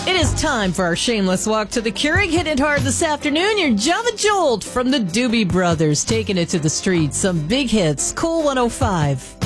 It is time for our shameless walk to the Keurig. Hitting it hard this afternoon. Your Java Jolt from the Doobie Brothers, taking it to the streets. Some big hits. Cool 105.